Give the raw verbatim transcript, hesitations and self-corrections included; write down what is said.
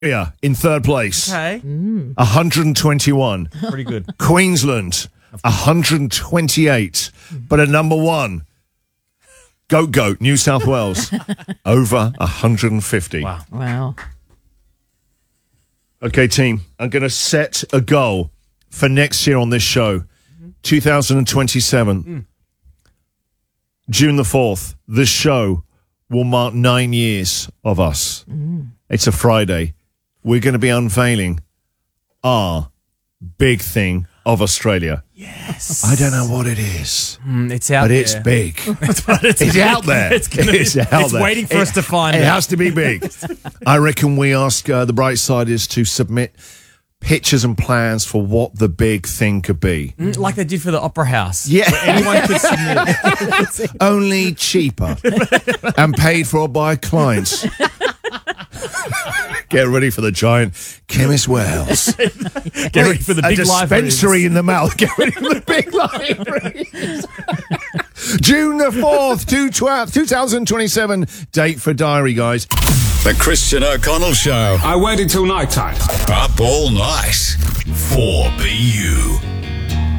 Yeah, in third place. Okay. one hundred twenty-one. Pretty good. Queensland, one hundred twenty-eight. But at number one, Goat Goat, New South Wales, over one hundred fifty. Wow. Wow. Okay, team, I'm going to set a goal for next year on this show, two thousand twenty-seven. Mm. June the fourth, this show will mark nine years of us. Mm. It's a Friday. We're going to be unveiling our big thing of Australia. Yes. I don't know what it is, Mm, it's out but there. it's big. But it's It's big. out there. It's, gonna, It's it's, out it's there. waiting for It- us to find It out. has to be big. I reckon we ask uh, the Brightsiders to submit pictures and plans for what the big thing could be. Mm, like they did for the Opera House. Yeah. Anyone could submit. Only cheaper and paid for by clients. Get ready for the giant Chemist Warehouse. Get ready for the a big dispensary in the mouth. Get ready for the big library. June the fourth, two thousand twenty-seven. Date for diary, guys. The Christian O'Connell Show. I waited till night time. Up all night. four B U.